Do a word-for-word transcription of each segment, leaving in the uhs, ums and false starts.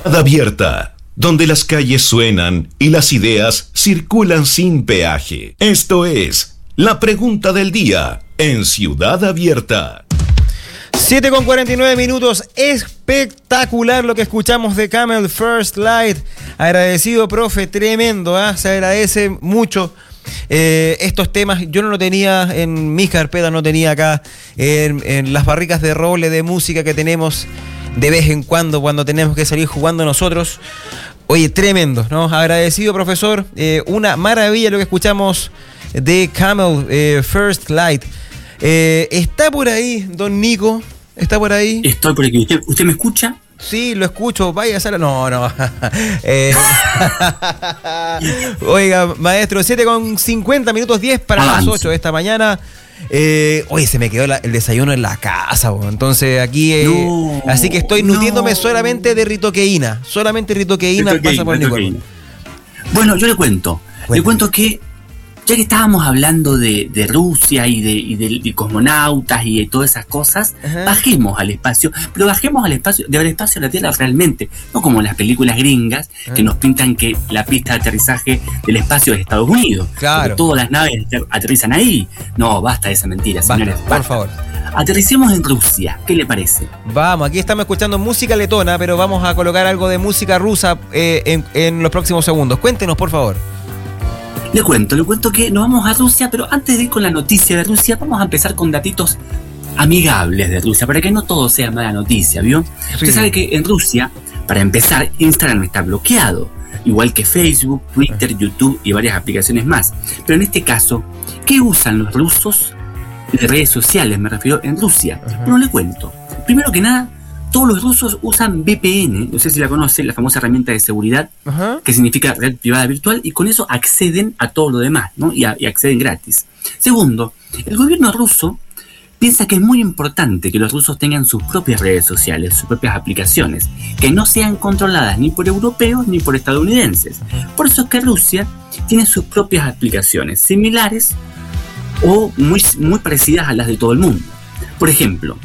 Abierta, donde las calles suenan y las ideas circulan sin peaje. Esto es La Pregunta del Día en Ciudad Abierta. siete con cuarenta y nueve minutos. Espectacular lo que escuchamos de Camel First Light. Agradecido, profe, tremendo, ¿eh? Se agradece mucho. Eh, estos temas yo no lo tenía en mis carpetas, no tenía acá en, en las barricas de roble de música que tenemos de vez en cuando cuando tenemos que salir jugando nosotros. Oye, tremendo, ¿no? Agradecido, profesor. Eh, una maravilla lo que escuchamos de Camel eh, First Light. Eh, ¿Está por ahí, don Nico? ¿Está por ahí? Estoy por aquí. ¿Usted, usted me escucha? Sí, lo escucho. Vaya a sala. No, no. eh, Oiga, maestro, siete con cincuenta minutos, diez para Avance. las ocho de esta mañana. Eh, oye, se me quedó la, el desayuno en la casa, bo. Entonces aquí eh, no, así que estoy nutriéndome no. solamente de ritoqueína. Solamente ritoqueína, Ritoqueína, pasa por mi ritoqueína. cuerpo. Bueno, yo le cuento. Cuéntame. Le cuento que ya que estábamos hablando de, de Rusia y de, y de, de cosmonautas y de todas esas cosas, Ajá. bajemos al espacio, pero bajemos al espacio, del espacio a la Tierra realmente, no como las películas gringas Ajá. que nos pintan que la pista de aterrizaje del espacio es Estados Unidos, Claro. porque todas las naves ater- aterrizan ahí. No, basta de esa mentira, Basta, señores. por basta. favor. Aterricemos en Rusia, ¿qué le parece? Vamos, aquí estamos escuchando música letona, pero vamos a colocar algo de música rusa eh, en, en los próximos segundos. Cuéntenos, por favor. Le cuento, le cuento que nos vamos a Rusia, pero antes de ir con la noticia de Rusia, vamos a empezar con datitos amigables de Rusia, para que no todo sea mala noticia, ¿vio? Sí. Usted sabe que en Rusia, para empezar, Instagram está bloqueado, igual que Facebook, Twitter, YouTube y varias aplicaciones más. Pero en este caso, ¿qué usan los rusos de redes sociales? Me refiero en Rusia. Ajá. Bueno, le cuento. Primero que nada, todos los rusos usan V P N, no sé si la conoce, la famosa herramienta de seguridad, Ajá. que significa red privada virtual, y con eso acceden a todo lo demás, ¿no? Y, a- y acceden gratis. Segundo, el gobierno ruso piensa que es muy importante que los rusos tengan sus propias redes sociales, sus propias aplicaciones, que no sean controladas ni por europeos ni por estadounidenses. Por eso es que Rusia tiene sus propias aplicaciones, similares o muy, muy parecidas a las de todo el mundo. Por ejemplo,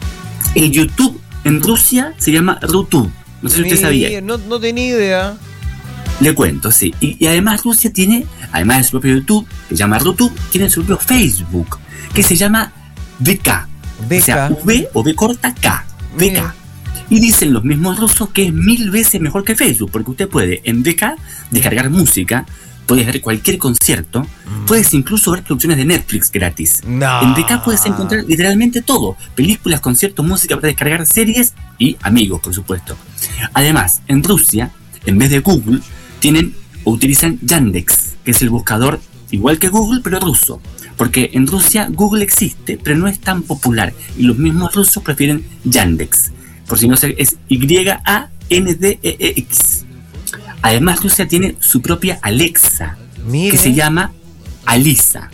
el YouTube en Rusia se llama Rutube. No sé si usted sabía. Mira, No, no tenía idea. Le cuento, sí. Y, y además Rusia tiene, además de su propio YouTube, que se llama Rutube, tiene su propio Facebook, que se llama V K. V K. O sea, V o V corta K. V K. Mira. Y dicen los mismos rusos que es mil veces mejor que Facebook, porque usted puede en V K descargar música, puedes ver cualquier concierto, puedes incluso ver producciones de Netflix gratis. No. En V K puedes encontrar literalmente todo: películas, conciertos, música para descargar, series y amigos, por supuesto. Además, en Rusia, en vez de Google, tienen o utilizan Yandex, que es el buscador igual que Google, pero ruso. Porque en Rusia Google existe, pero no es tan popular, y los mismos rusos prefieren Yandex. Por si no sé, es Y A N D E E X. Además, Rusia tiene su propia Alexa, Mira. que se llama Alisa.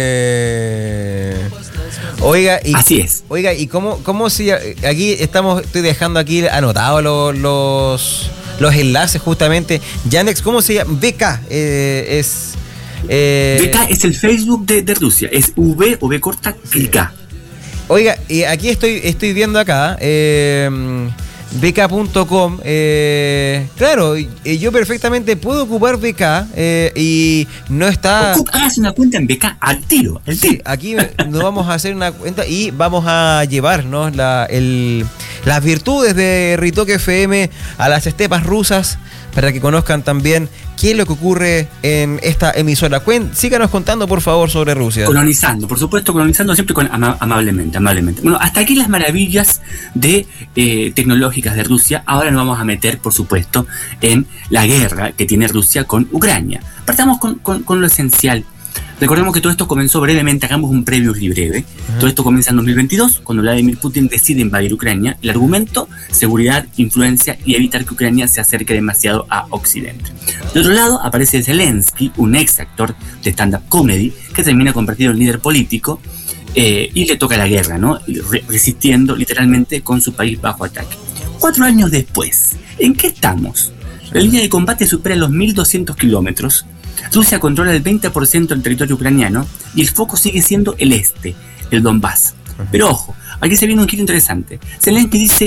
Me... Oiga, y, Así es. Oiga, ¿y cómo, cómo si aquí estamos, estoy dejando aquí anotados los, los, los enlaces justamente? Yandex, ¿cómo se llama? V K, eh, es... Eh, V K es el Facebook de, de Rusia, es V o V corta K. Oiga, y aquí estoy, estoy viendo acá, eh, V K punto com, eh, claro, eh, yo perfectamente puedo ocupar V K eh, y no está... Ocupa, hágase una cuenta en V K al tiro, al Sí, tiro. aquí nos vamos a hacer una cuenta y vamos a llevarnos la, el, las virtudes de Ritoque F M a las estepas rusas para que conozcan también qué es lo que ocurre en esta emisora. Cuen, síganos contando, por favor, sobre Rusia. Colonizando, por supuesto, colonizando siempre con ama- amablemente, amablemente. Bueno, hasta aquí las maravillas de eh, tecnológicas de Rusia. Ahora nos vamos a meter, por supuesto, en la guerra que tiene Rusia con Ucrania. Partamos con, con, con lo esencial. Recordemos que todo esto comenzó brevemente, hagamos un preview breve. Uh-huh. Todo esto comienza en dos mil veintidós, cuando Vladimir Putin decide invadir Ucrania. El argumento: seguridad, influencia y evitar que Ucrania se acerque demasiado a Occidente. De otro lado, aparece Zelensky, un ex actor de stand-up comedy, que termina convertido en líder político eh, y le toca la guerra, ¿no? Re- resistiendo literalmente con su país bajo ataque. Cuatro años después, ¿en qué estamos? La línea de combate supera los mil doscientos kilómetros. Rusia controla el veinte por ciento del territorio ucraniano y el foco sigue siendo el este, el Donbass. Pero ojo, aquí se viene un giro interesante. Zelensky dice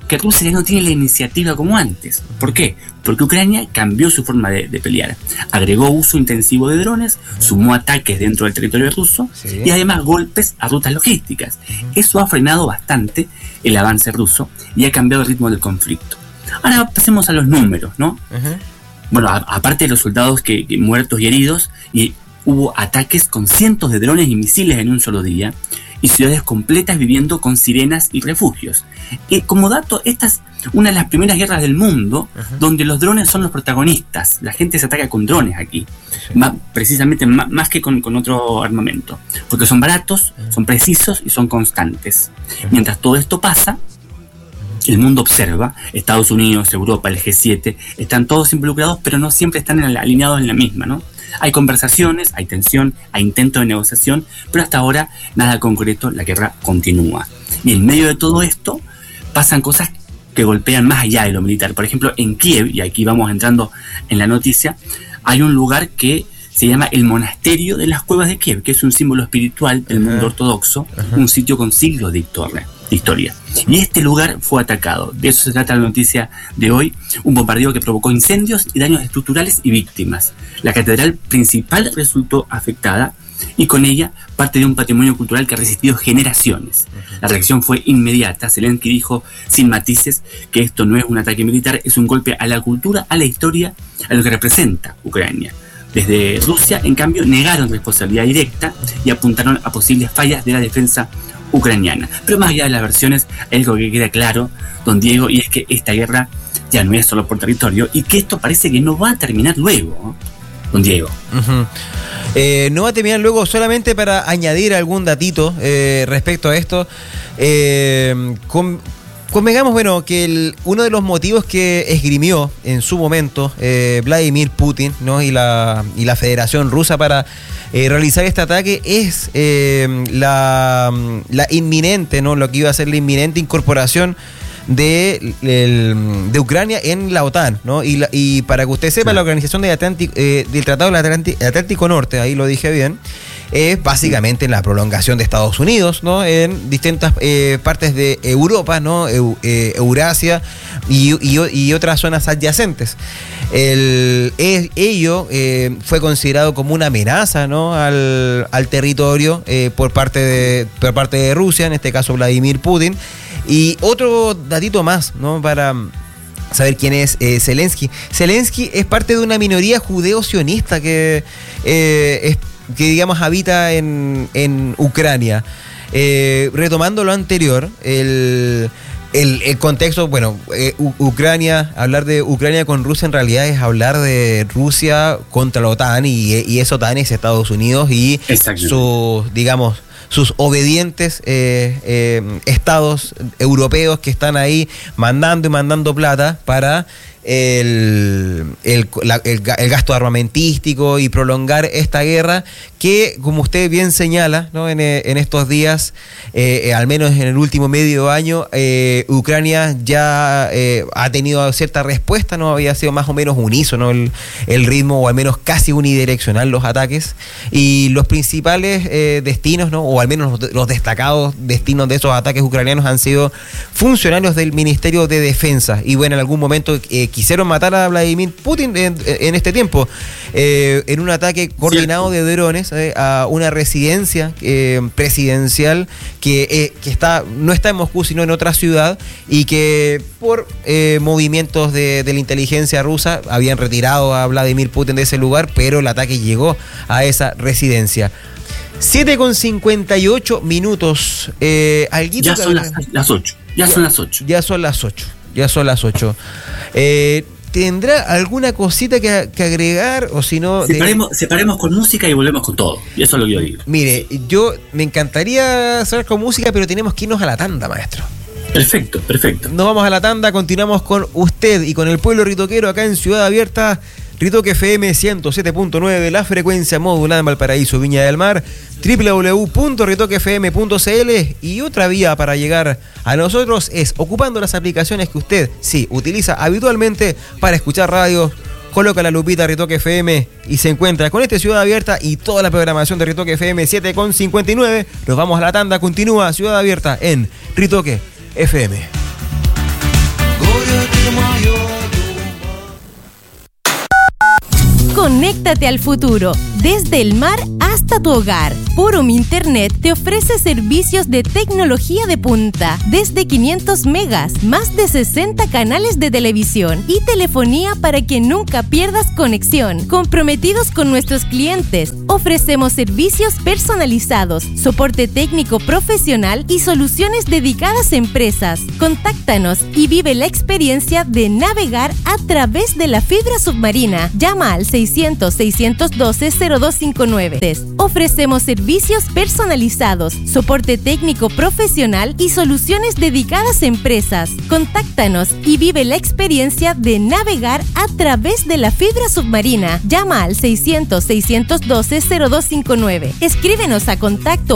que Rusia ya no tiene la iniciativa como antes. ¿Por qué? Porque Ucrania cambió su forma de, de pelear. Agregó uso intensivo de drones, sumó ataques dentro del territorio ruso, sí, y además golpes a rutas logísticas. Eso ha frenado bastante el avance ruso y ha cambiado el ritmo del conflicto. Ahora pasemos a los números, ¿no? Uh-huh. Bueno, a, aparte de los soldados que, que muertos y heridos, y hubo ataques con cientos de drones y misiles en un solo día, y ciudades completas viviendo con sirenas y refugios. Eh, como dato, esta es una de las primeras guerras del mundo, uh-huh, donde los drones son los protagonistas. La gente se ataca con drones aquí, sí, más, precisamente más, más que con, con otro armamento, porque son baratos, uh-huh, son precisos y son constantes. Uh-huh. Mientras todo esto pasa, el mundo observa. Estados Unidos, Europa, el G siete, están todos involucrados, pero no siempre están alineados en la misma, ¿no? Hay conversaciones, hay tensión, hay intentos de negociación, pero hasta ahora nada concreto, la guerra continúa. Y en medio de todo esto pasan cosas que golpean más allá de lo militar. Por ejemplo, en Kiev, y aquí vamos entrando en la noticia, hay un lugar que se llama el Monasterio de las Cuevas de Kiev, que es un símbolo espiritual del mundo uh-huh. ortodoxo, uh-huh. un sitio con siglos de historia, de historia. Y este lugar fue atacado. De eso se trata la noticia de hoy. Un bombardeo que provocó incendios y daños estructurales y víctimas. La catedral principal resultó afectada y con ella parte de un patrimonio cultural que ha resistido generaciones. La reacción fue inmediata. Zelensky dijo sin matices que esto no es un ataque militar, es un golpe a la cultura, a la historia, a lo que representa Ucrania. Desde Rusia, en cambio, negaron responsabilidad directa y apuntaron a posibles fallas de la defensa ucraniana. Pero más allá de las versiones, hay algo que queda claro, don Diego, y es que esta guerra ya no es solo por territorio y que esto parece que no va a terminar luego, ¿no? Don Diego. Uh-huh. Eh, no va a terminar luego, solamente para añadir algún datito eh, respecto a esto. Eh, con, convengamos, bueno, que el, uno de los motivos que esgrimió en su momento eh, Vladimir Putin, ¿no? y, la, y la Federación Rusa para eh, realizar este ataque es eh, la, la inminente, ¿no? lo que iba a ser la inminente incorporación de, el, de Ucrania en la OTAN, ¿no? Y, la, y para que usted sepa, sí. la Organización del, Atlántico, eh, del Tratado del Atlántico, Atlántico Norte, ahí lo dije bien, es básicamente la prolongación de Estados Unidos, ¿no? En distintas eh, partes de Europa, ¿no? Eu, eh, Eurasia y, y, y otras zonas adyacentes. El, es, ello eh, fue considerado como una amenaza, ¿no? al, al territorio eh, por parte de, por parte de Rusia, en este caso Vladimir Putin. Y otro datito más, ¿no? Para saber quién es eh, Zelensky. Zelensky es parte de una minoría judeo-sionista que, eh, es, que digamos, habita en, en Ucrania. Eh, retomando lo anterior, el, el, el contexto, bueno, eh, U- Ucrania, hablar de Ucrania con Rusia en realidad es hablar de Rusia contra la OTAN, y, y esa OTAN es Estados Unidos y sus, digamos, sus obedientes eh, eh, estados europeos que están ahí mandando y mandando plata para el, el, la, el, el gasto armamentístico y prolongar esta guerra que, como usted bien señala, ¿no? en, en estos días, eh, al menos en el último medio año, eh, Ucrania ya eh, ha tenido cierta respuesta, ¿no? Había sido más o menos unísono el, el ritmo, o al menos casi unidireccional los ataques, y los principales eh, destinos, ¿no? o al menos los, los destacados destinos de esos ataques ucranianos han sido funcionarios del Ministerio de Defensa, y bueno, en algún momento eh, quisieron matar a Vladimir Putin en, en este tiempo, eh, en un ataque coordinado Cierto. de drones eh, a una residencia eh, presidencial que, eh, que está no está en Moscú, sino en otra ciudad, y que por eh, movimientos de, de la inteligencia rusa habían retirado a Vladimir Putin de ese lugar, pero el ataque llegó a esa residencia. siete con cincuenta y ocho minutos. Eh, ya son las, las ocho. Ya, ya son las ocho. Ya son las ocho. Ya son las ocho. Eh, ¿Tendrá alguna cosita que, que agregar? O si no. Separemos, de... separemos con música y volvemos con todo. Y eso es lo que yo digo. Mire, yo me encantaría cerrar con música, pero tenemos que irnos a la tanda, maestro. Perfecto, perfecto. Nos vamos a la tanda, continuamos con usted y con el pueblo ritoquero acá en Ciudad Abierta. Ritoque F M ciento siete punto nueve, la frecuencia modulada en Valparaíso, Viña del Mar, doble u doble u doble u punto ritoque f m punto c l, y otra vía para llegar a nosotros es ocupando las aplicaciones que usted, sí, utiliza habitualmente para escuchar radio. Coloca la lupita Ritoque F M y se encuentra con este Ciudad Abierta y toda la programación de Ritoque F M siete con cincuenta y nueve. Nos vamos a la tanda, continúa Ciudad Abierta en Ritoque F M. Conéctate al futuro, desde el mar hasta tu hogar. Forum Internet te ofrece servicios de tecnología de punta, desde quinientos megas, más de sesenta canales de televisión y telefonía para que nunca pierdas conexión. Comprometidos con nuestros clientes, ofrecemos servicios personalizados, soporte técnico profesional y soluciones dedicadas a empresas. Contáctanos y vive la experiencia de navegar a través de la fibra submarina. Llama al seiscientos, seiscientos doce, cero dos cinco nueve. Ofrecemos servicios personalizados, soporte técnico profesional y soluciones dedicadas a empresas. Contáctanos y vive la experiencia de navegar a través de la fibra submarina. Llama al seiscientos, seiscientos doce, cero dos cinco nueve. Escríbenos a contacto